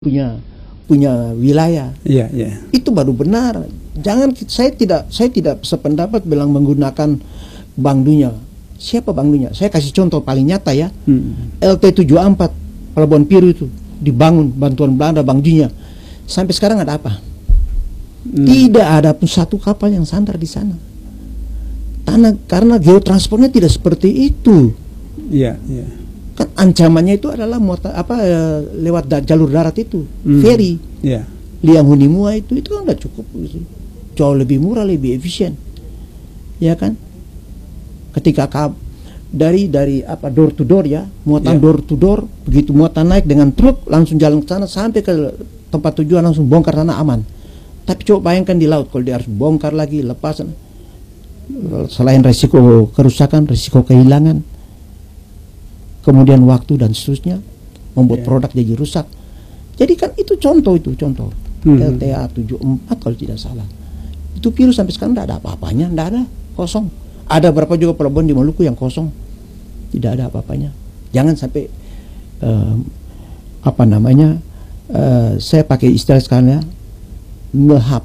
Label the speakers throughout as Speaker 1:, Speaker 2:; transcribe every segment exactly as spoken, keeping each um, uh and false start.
Speaker 1: punya punya wilayah.
Speaker 2: Iya, iya.
Speaker 1: Itu baru benar. Jangan saya tidak saya tidak sependapat bilang menggunakan Bank Dunia. Siapa Bank Dunia? Saya kasih contoh paling nyata ya. Hmm. L T tujuh puluh empat Pelabuhan Piru itu dibangun bantuan Belanda, Bank Dunia. Sampai sekarang ada apa? Hmm. Tidak ada pun satu kapal yang sandar di sana. Tanah karena geotransportnya tidak seperti itu.
Speaker 2: Iya, iya.
Speaker 1: Kan ancamannya itu adalah muatan apa e, lewat da, jalur darat itu, hmm. ferry.
Speaker 2: Yeah.
Speaker 1: Liang Hunimua itu itu kan nggak cukup, jauh lebih murah, lebih efisien, ya kan? Ketika kab, dari dari apa door to door ya, muatan yeah. door to door, begitu muatan naik dengan truk langsung jalan ke sana sampai ke tempat tujuan langsung bongkar tanah aman. Tapi coba bayangkan di laut kalau dia harus bongkar lagi, lepas, selain resiko kerusakan, resiko kehilangan, kemudian waktu dan seterusnya, membuat yeah. produk jadi rusak. Jadi kan itu contoh itu contoh hmm. L T A tujuh puluh empat kalau tidak salah. Itu Piru sampai sekarang tidak ada apa-apanya, tidak ada, kosong. Ada berapa juga pelabuhan di Maluku yang kosong, tidak ada apa-apanya. Jangan sampai uh, apa namanya, uh, saya pakai istilah sekarang ya, melahap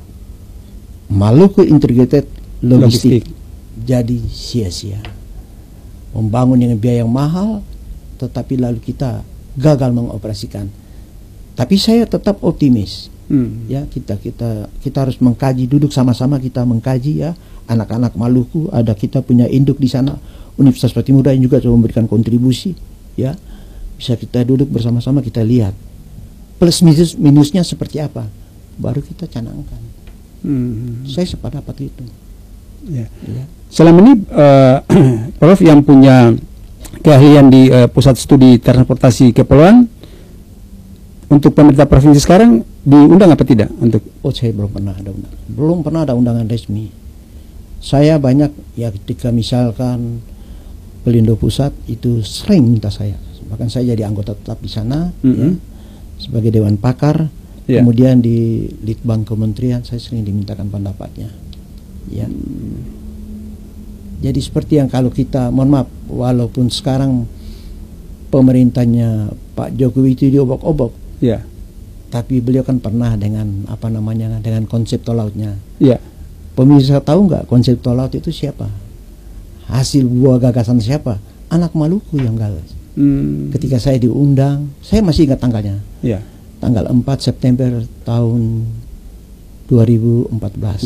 Speaker 1: Maluku Integrated Logistik, Logistik. Jadi sia-sia. Membangun dengan biaya yang mahal, tetapi lalu kita gagal mengoperasikan. Tapi saya tetap optimis. Hmm. Ya, kita kita kita harus mengkaji, duduk sama-sama kita mengkaji ya. Anak-anak Maluku, ada kita punya induk di sana, Universitas Patimuda yang juga coba memberikan kontribusi, ya. Bisa kita duduk bersama-sama kita lihat plus minus minusnya seperti apa, baru kita canangkan. Hmm. Saya sependapat itu.
Speaker 2: Ya. Ya. Selama ini uh, Prof yang punya keahlian di uh, Pusat Studi Transportasi Kepulauan, untuk pemerintah provinsi sekarang diundang apa tidak untuk?
Speaker 1: Oh, saya belum pernah ada undangan. Belum pernah ada undangan resmi. Saya banyak ya ketika misalkan Pelindo Pusat itu sering minta saya. Bahkan saya jadi anggota tetap di sana, mm-hmm. ya, sebagai dewan pakar. Yeah. Kemudian di Litbang Kementerian saya sering dimintakan pendapatnya. Ya. Hmm. Jadi seperti yang kalau kita, mohon maaf, walaupun sekarang pemerintahnya Pak Jokowi itu diobok-obok, ya, tapi beliau kan pernah dengan apa namanya, dengan konsep tol lautnya. Ya. Pemirsa tahu nggak konsep tol laut itu siapa? Hasil buah gagasan siapa? Anak Maluku yang gagas. Hmm. Ketika saya diundang, saya masih ingat tanggalnya. Ya. Tanggal empat September tahun dua ribu empat belas.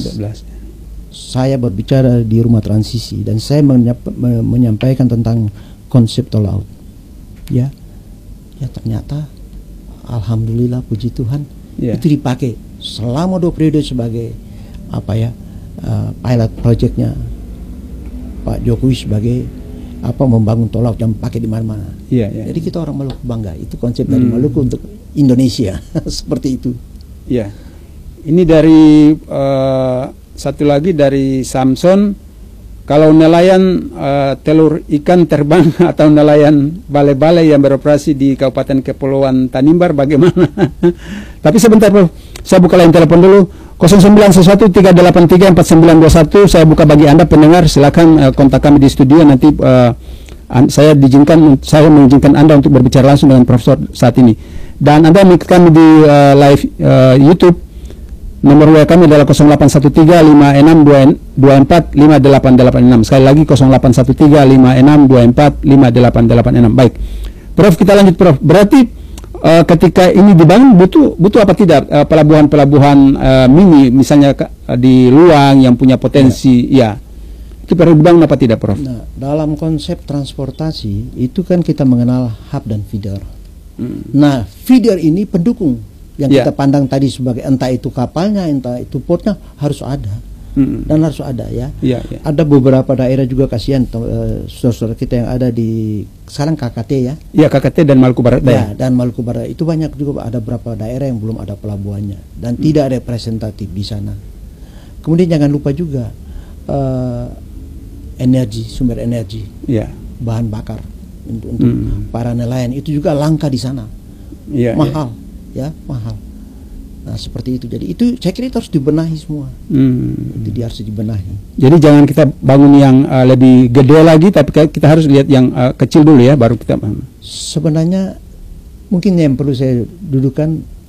Speaker 1: Saya berbicara di rumah transisi dan saya menyampaikan tentang konsep tol laut. Ya, ya ternyata, alhamdulillah, puji Tuhan, yeah. itu dipakai selama dua periode sebagai apa ya, uh, pilot projectnya Pak Jokowi sebagai apa membangun tol laut yang pakai di mana-mana. Yeah, yeah. Jadi kita orang Maluku bangga, itu konsep hmm. dari Maluku untuk Indonesia seperti itu. Ya, yeah.
Speaker 2: Ini dari uh, satu lagi dari Samson. Kalau nelayan uh, telur ikan terbang atau nelayan balai-balai yang beroperasi di Kabupaten Kepulauan Tanimbar bagaimana? Tapi sebentar Bro, saya buka line telepon dulu nol sembilan satu tiga delapan tiga empat sembilan dua satu. Saya buka bagi Anda pendengar, silakan uh, kontak kami di studio nanti uh, saya diizinkan saya mengizinkan Anda untuk berbicara langsung dengan Profesor saat ini. Dan Anda mengikuti kami di uh, live uh, YouTube. Nomor W A kami adalah nol delapan satu tiga lima enam dua empat lima delapan delapan enam. Sekali lagi nol delapan satu tiga lima enam dua empat lima delapan delapan enam. Baik, Prof, kita lanjut Prof. Berarti uh, ketika ini dibangun butuh butuh apa tidak uh, pelabuhan-pelabuhan uh, mini misalnya uh, di Luang yang punya potensi ya. ya. Itu perlu dibangun apa tidak Prof?
Speaker 1: Nah, dalam konsep transportasi itu kan kita mengenal hub dan feeder. Hmm. Nah, feeder ini pendukung yang yeah. kita pandang tadi sebagai entah itu kapalnya, entah itu portnya harus ada, mm-hmm. dan harus ada ya. Yeah, yeah. Ada beberapa daerah juga kasihan uh, saudara-saudara kita yang ada di sekarang K K T ya.
Speaker 2: Iya, yeah, K K T dan Maluku Barat.
Speaker 1: Ya, dan Maluku Barat itu banyak juga ada beberapa daerah yang belum ada pelabuhannya dan mm. tidak representatif di sana. Kemudian jangan lupa juga uh, energi, sumber energi, yeah. bahan bakar untuk, untuk mm. para nelayan itu juga langka di sana, yeah, mahal. Yeah. Ya, mahal. Nah, seperti itu. Jadi itu saya kira itu harus dibenahi semua. Hmm. Itu dia harus dibenahi.
Speaker 2: Jadi jangan kita bangun yang uh, lebih gede lagi, tapi kita harus lihat yang uh, kecil dulu ya, baru kita.
Speaker 1: Sebenarnya mungkin yang perlu saya dudukan